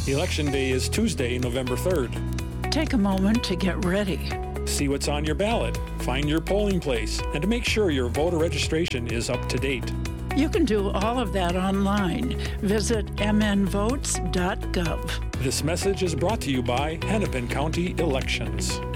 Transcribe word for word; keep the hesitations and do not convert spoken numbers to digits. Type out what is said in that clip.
Election Day is Tuesday, November third. Take a moment to get ready. See what's on your ballot, find your polling place, and to make sure your voter registration is up to date. You can do all of that online. Visit m n votes dot gov. This message is brought to you by Hennepin County Elections.